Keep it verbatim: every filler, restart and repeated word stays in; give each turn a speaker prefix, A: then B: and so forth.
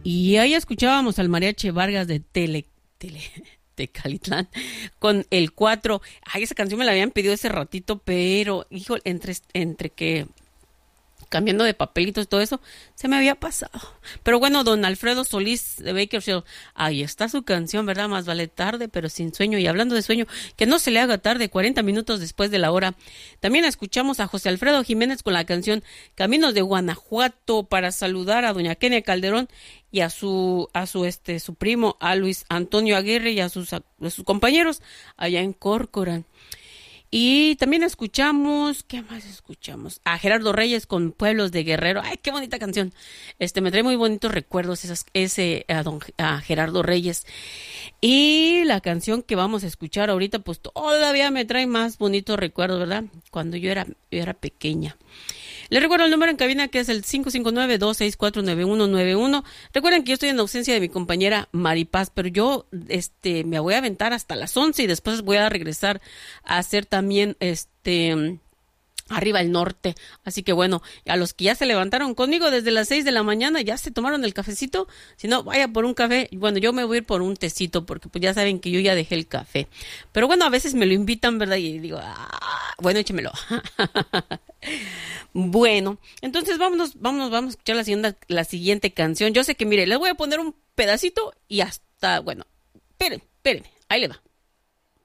A: Y ahí escuchábamos al Mariachi Vargas de Tele, Tele, Tecalitlán con el cuatro. Ay, esa canción me la habían pedido ese ratito, pero, hijo, entre, entre que cambiando de papelitos y todo eso, se me había pasado. Pero bueno, don Alfredo Solís de Bakersfield, ahí está su canción, ¿verdad? Más vale tarde, pero sin sueño. Y hablando de sueño, que no se le haga tarde, cuarenta minutos después de la hora. También escuchamos a José Alfredo Jiménez con la canción Caminos de Guanajuato para saludar a doña Kenia Calderón y a su, a su, este, su primo, a Luis Antonio Aguirre y a sus, a, a sus compañeros allá en Corcoran. Y también escuchamos, ¿qué más escuchamos? A Gerardo Reyes con Pueblos de Guerrero. ¡Ay, qué bonita canción! Este, me trae muy bonitos recuerdos esas, ese a, don, a Gerardo Reyes. Y la canción que vamos a escuchar ahorita, pues todavía me trae más bonitos recuerdos, ¿verdad? Cuando yo era, yo era pequeña. Les recuerdo el número en cabina que es el cinco cinco nueve, dos seis cuatro, nueve uno nueve uno. Recuerden que yo estoy en ausencia de mi compañera Maripaz, pero yo este, me voy a aventar hasta las once y después voy a regresar a hacer también este... Arriba el Norte. Así que bueno, a los que ya se levantaron conmigo desde las seis de la mañana, ya se tomaron el cafecito. Si no, vaya por un café. Bueno, yo me voy a ir por un tecito porque pues ya saben que yo ya dejé el café. Pero bueno, a veces me lo invitan, ¿verdad? Y digo, ah, bueno, échemelo. Bueno, entonces vámonos, vámonos, vamos a escuchar la siguiente, la siguiente canción. Yo sé que, mire, les voy a poner un pedacito y hasta, bueno, espérenme, espérenme, ahí le va.